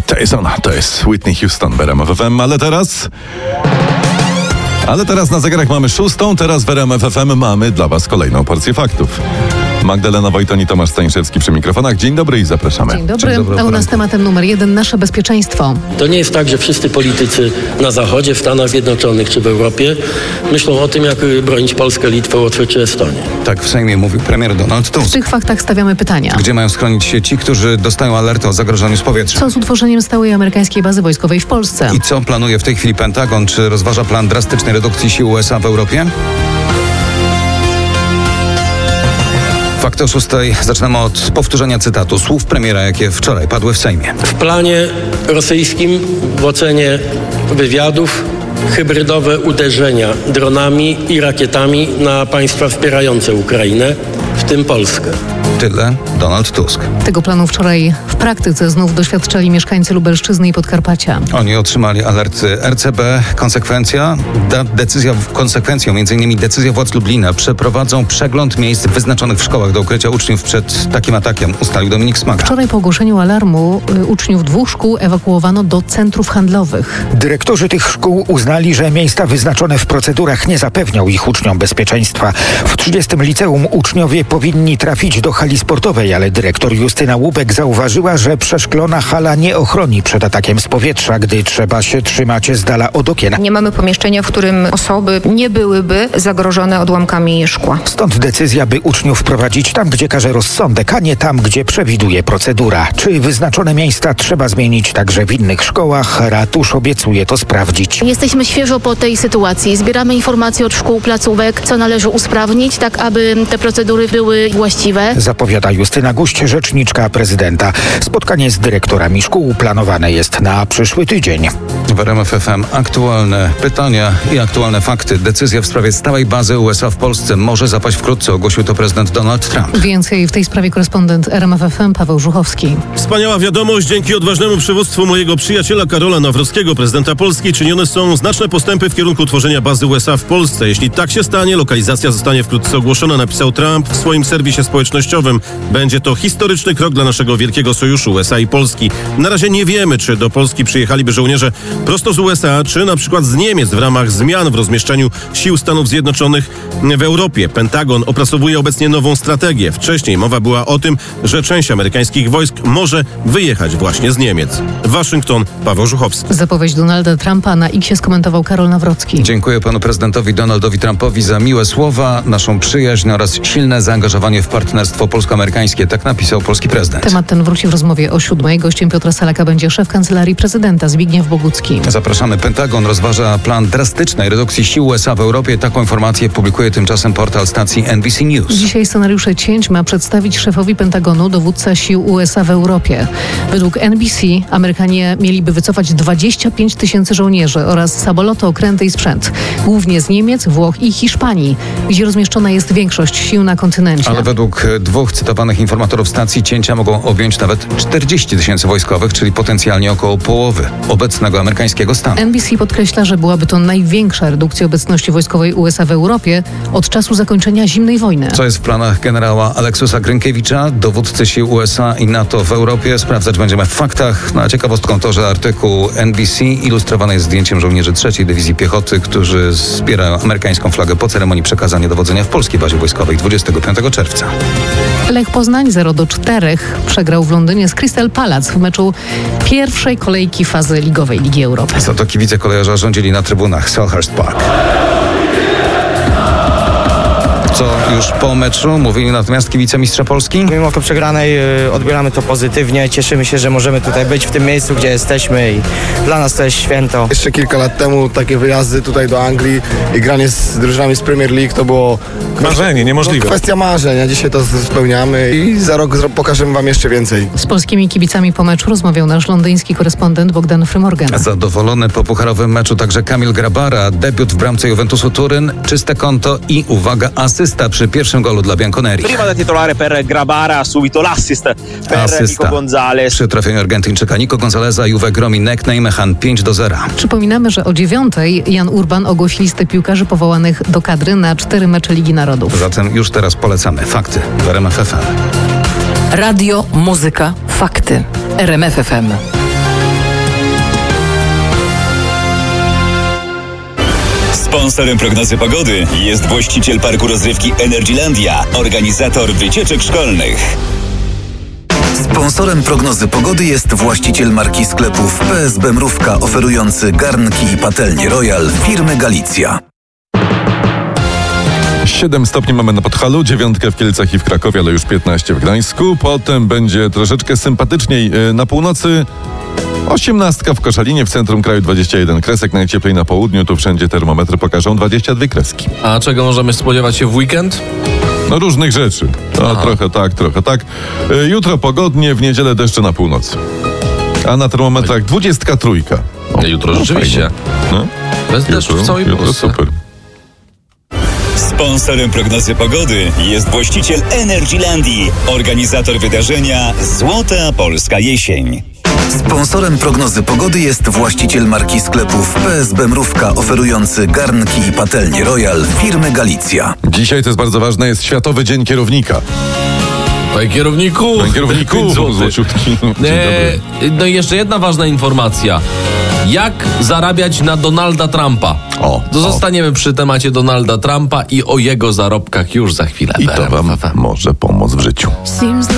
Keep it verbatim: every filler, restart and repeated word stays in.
To jest ona, to jest Whitney Houston w R M F F M, ale teraz... Ale teraz na zegarach mamy szóstą, teraz w R M F F M mamy dla Was kolejną porcję faktów. Magdalena Wojton i Tomasz Staniszewski przy mikrofonach. Dzień dobry i zapraszamy. Dzień dobry, Dzień dobry, a u nas tematem numer jeden nasze bezpieczeństwo. To nie jest tak, że wszyscy politycy na Zachodzie, w Stanach Zjednoczonych czy w Europie myślą o tym, jak bronić Polskę, Litwę, Łotwę czy Estonię. Tak w Sejmie mówił premier Donald Tusk. W tych faktach stawiamy pytania. Gdzie mają schronić się ci, którzy dostają alerty o zagrożeniu z powietrza? Co z utworzeniem stałej amerykańskiej bazy wojskowej w Polsce? I co planuje w tej chwili Pentagon? Czy rozważa plan drastycznej redukcji sił U S A w Europie? Fakty o szóstej. Zaczynamy od powtórzenia cytatu słów premiera, jakie wczoraj padły w Sejmie. W planie rosyjskim w ocenie wywiadów hybrydowe uderzenia dronami i rakietami na państwa wspierające Ukrainę, w tym Polskę. Tyle Donald Tusk. Tego planu wczoraj w praktyce znów doświadczali mieszkańcy Lubelszczyzny i Podkarpacia. Oni otrzymali alerty R C B. Konsekwencja? Da, decyzja, konsekwencją między innymi decyzja władz Lublina. Przeprowadzą przegląd miejsc wyznaczonych w szkołach do ukrycia uczniów przed takim atakiem, ustalił Dominik Smaga. Wczoraj po ogłoszeniu alarmu y, uczniów dwóch szkół ewakuowano do centrów handlowych. Dyrektorzy tych szkół uznali, że miejsca wyznaczone w procedurach nie zapewnią ich uczniom bezpieczeństwa. W trzydziestym liceum uczniowie powinni trafić do hali sportowej, ale dyrektor Justyna Łubek zauważyła, że przeszklona hala nie ochroni przed atakiem z powietrza, gdy trzeba się trzymać z dala od okien. Nie mamy pomieszczenia, w którym osoby nie byłyby zagrożone odłamkami szkła. Stąd decyzja, by uczniów prowadzić tam, gdzie każe rozsądek, a nie tam, gdzie przewiduje procedura. Czy wyznaczone miejsca trzeba zmienić także w innych szkołach? Ratusz obiecuje to sprawdzić. Jesteśmy świeżo po tej sytuacji. Zbieramy informacje od szkół, placówek, co należy usprawnić, tak aby te procedury były właściwe. Zapowiada Justyna Guść, rzeczniczka prezydenta. Spotkanie z dyrektorami szkół planowane jest na przyszły tydzień. W R M F F M aktualne pytania i aktualne fakty. Decyzja w sprawie stałej bazy U S A w Polsce może zapaść wkrótce, ogłosił to prezydent Donald Trump. Więcej w tej sprawie korespondent R M F F M Paweł Żuchowski. Wspaniała wiadomość. Dzięki odważnemu przywództwu mojego przyjaciela Karola Nawrockiego, prezydenta Polski, czynione są znaczne postępy w kierunku tworzenia bazy U S A w Polsce. Jeśli tak się stanie, lokalizacja zostanie wkrótce ogłoszona, napisał Trump w swoim serwisie społecznościowym. Będzie to historyczny krok dla naszego wielkiego sojuszu U S A i Polski. Na razie nie wiemy, czy do Polski przyjechaliby żołnierze prosto z U S A, czy na przykład z Niemiec w ramach zmian w rozmieszczeniu sił Stanów Zjednoczonych w Europie. Pentagon opracowuje obecnie nową strategię. Wcześniej mowa była o tym, że część amerykańskich wojsk może wyjechać właśnie z Niemiec. Waszyngton, Paweł Żuchowski. Zapowiedź Donalda Trumpa na X skomentował Karol Nawrocki. Dziękuję panu prezydentowi Donaldowi Trumpowi za miłe słowa, naszą przyjaźń oraz silne zaangażowanie w partnerstwo polsko-amerykańskie. Tak napisał polski prezydent. Temat ten wróci w rozmowie o siódmej. Gościem Piotra Salaka będzie szef Kancelarii Prezydenta Zbigniew Bogucki. Zapraszamy. Pentagon rozważa plan drastycznej redukcji sił U S A w Europie. Taką informację publikuje tymczasem portal stacji N B C News. Dzisiaj scenariusze cięć ma przedstawić szefowi Pentagonu dowódca sił U S A w Europie. Według N B C Amerykanie mieliby wycofać dwadzieścia pięć tysięcy żołnierzy oraz samoloty, okręty i sprzęt. Głównie z Niemiec, Włoch i Hiszpanii, gdzie rozmieszczona jest większość sił na kontynencie. Ale według dwóch cytowanych informatorów stacji cięcia mogą objąć nawet czterdzieści tysięcy wojskowych, czyli potencjalnie około połowy obecnego amerykańskiego stanu. N B C podkreśla, że byłaby to największa redukcja obecności wojskowej U S A w Europie od czasu zakończenia zimnej wojny. Co jest w planach generała Aleksusa Grynkiewicza, dowódcy sił U S A i NATO w Europie? Sprawdzać będziemy w faktach. Na ciekawostką to, że artykuł N B C ilustrowany jest zdjęciem żołnierzy trzeciej Dywizji Piechoty, którzy zbierają amerykańską flagę po ceremonii przekazania dowodzenia w polskiej bazie wojskowej dwudziestego piątego czerwca. Lech Poznań zero do czterech przegrał w Londynie z Crystal Palace w meczu pierwszej kolejki fazy ligowej Ligi Europy. Za to kibice kolejarza rządzili na trybunach Selhurst Park. Co już po meczu mówili natomiast kibice mistrza Polski? Mimo to przegranej yy, odbieramy to pozytywnie. Cieszymy się, że możemy tutaj być w tym miejscu, gdzie jesteśmy i dla nas to jest święto. Jeszcze kilka lat temu takie wyjazdy tutaj do Anglii i granie z drużynami z Premier League to było marzenie, niemożliwe. No, kwestia marzeń, a dzisiaj to spełniamy i za rok pokażemy wam jeszcze więcej. Z polskimi kibicami po meczu rozmawiał nasz londyński korespondent Bogdan Frymorgan. Zadowolony po pucharowym meczu także Kamil Grabara. Debiut w bramce Juventusu Turyn, czyste konto i uwaga, asysta przy pierwszym golu dla Bianconeri. Prima da titolare per Grabara, subito l'assist per Asysta Nico Gonzalez. Przy trafieniu Argentyńczyka Nico Gonzaleza Juve gromi Nek Nijmegen pięć do zera. Przypominamy, że o dziewiątej Jan Urban ogłosi listę piłkarzy powołanych do kadry na cztery mecze Ligi Narodów. Zatem już teraz polecamy fakty w R M F F M. Radio, muzyka, fakty. R M F F M. Sponsorem prognozy pogody jest właściciel parku rozrywki Energylandia, organizator wycieczek szkolnych. Sponsorem prognozy pogody jest właściciel marki sklepów P S B Mrówka, oferujący garnki i patelnie Royal firmy Galicja. siedem stopni mamy na Podhalu, dziewiątkę w Kielcach i w Krakowie, ale już piętnaście w Gdańsku. Potem będzie troszeczkę sympatyczniej na północy. osiemnastka w Koszalinie, w centrum kraju dwadzieścia jeden kresek, najcieplej na południu, tu wszędzie termometry pokażą dwadzieścia dwie kreski. A czego możemy spodziewać się w weekend? No różnych rzeczy. No, trochę tak, trochę tak. Jutro pogodnie, w niedzielę deszcze na północy. A na termometrach dwudziestka trójka. O, jutro no, rzeczywiście. No. Bez deszczu w całej Polsce. Jutro super. Sponsorem prognozy pogody jest właściciel Energylandii, organizator wydarzenia Złota Polska Jesień. Sponsorem prognozy pogody jest właściciel marki sklepów P S B Mrówka, oferujący garnki i patelnie Royal firmy Galicja. Dzisiaj, to jest bardzo ważne, jest Światowy Dzień Kierownika. Panie kierowniku! Panie kierowniku! Złociutki. Eee, no i jeszcze jedna ważna informacja. Jak zarabiać na Donalda Trumpa? O, to zostaniemy o. przy temacie Donalda Trumpa i o jego zarobkach już za chwilę. I to wam może pomóc w życiu.